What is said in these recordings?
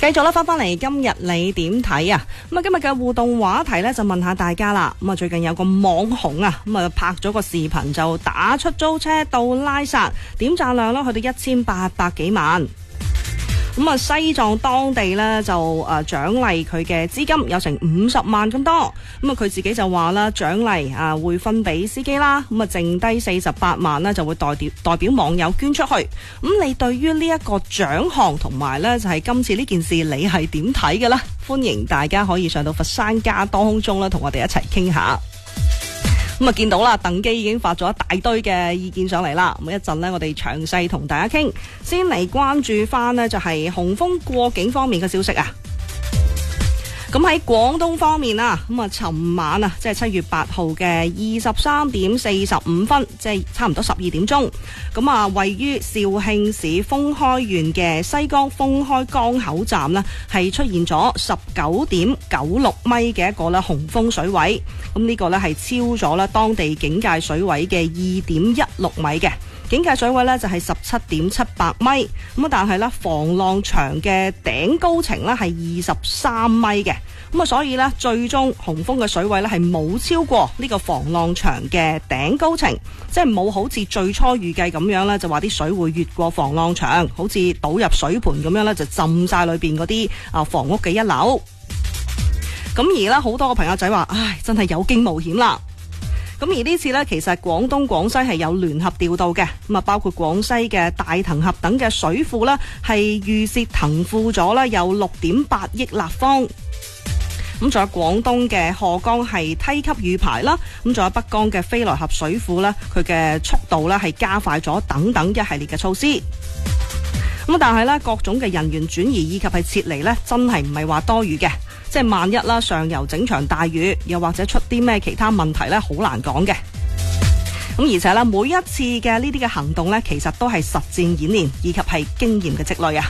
續啦，翻嚟今日你點睇啊？咁啊，今日嘅互動話題呢，就問下大家啦。咁啊，最近有個網紅啊，咁啊拍咗個視頻就打出租車到拉薩，點讚量啦去到1800幾萬。咁啊，西藏當地呢，就獎勵佢嘅資金有成50萬咁多。咁啊，佢自己就話啦，獎勵會分俾司機啦。咁啊，剩低48萬呢，就會代表網友捐出去。咁你對於呢一個獎項同埋呢，就係今次呢件事，你係點睇嘅呢？歡迎大家可以上到佛山加當中啦，同我哋一齊傾下。咁啊，見到啦，鄧基已經發咗一大堆嘅意見上嚟啦。咁一陣呢，我哋詳細同大家傾。先嚟關注翻呢，就係紅峰過境方面嘅消息啊。咁喺廣東方面啊，咁啊，尋晚啊，即係7月8號嘅23點45分，即係差唔多12點鐘。咁啊，位於肇慶市封開縣嘅西江封開江口站呢，係出現咗19點96米嘅一個咧洪峰水位。咁呢個呢，係超咗咧當地警戒水位嘅2.16米嘅。警戒水位呢，就係17.78米，咁啊，但係呢，防浪牆嘅頂高程呢，係23米嘅，咁啊，所以呢，最終洪峰嘅水位呢，係冇超過呢個防浪牆嘅頂高程，即係冇好似最初預計咁樣呢，就話啲水會越過防浪牆，好似倒入水盆咁樣呢，就浸晒裏邊嗰啲房屋嘅一樓。咁而呢，好多個朋友仔話，唉，真係有驚無險啦。咁而呢次呢，其實廣東廣西係有聯合調度嘅，咁啊，包括廣西嘅大騰峽等嘅水庫呢，係預設騰庫咗呢有6.8億立方。咁仲有廣東嘅賀江係梯級預排啦，咁仲有北江嘅飛來峽水庫呢，佢嘅速度呢係加快咗等等一系列嘅措施。咁但係呢，各種嘅人員轉移以及係撤離呢，真係唔係話多餘嘅。即係萬一啦，上游整場大雨，又或者出啲咩其他問題呢，好難講嘅。咁而且呢，每一次嘅呢啲嘅行動呢，其實都係實戰演練以及係經驗嘅積累啊。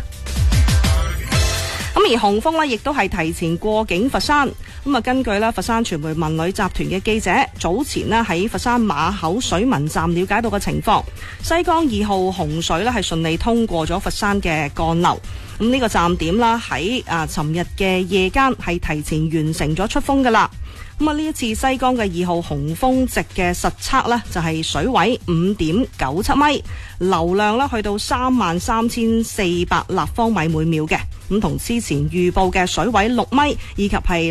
咁而洪峰呢，亦都係提前過境佛山。咁啊，根據咧佛山傳媒文旅集團嘅記者早前呢，喺佛山馬口水文站了解到嘅情況，西江2號洪水呢，係順利通過咗佛山嘅幹流。咁呢個站點啦，喺尋日嘅夜間係提前完成咗出風噶啦。咁啊，呢一次西江嘅2號洪峰值嘅實測呢，就係水位5.97米，流量呢去到33400立方米每秒嘅。咁同之前預報嘅水位6米以及係